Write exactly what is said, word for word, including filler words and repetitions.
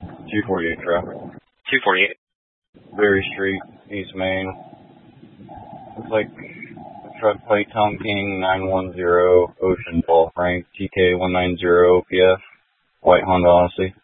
two forty-eight traffic. two forty-eight. Berry Street, East Main. Looks like truck plate Tom King nine one zero, Ocean Paul Frank, T K one nine zero O P F, white Honda Odyssey.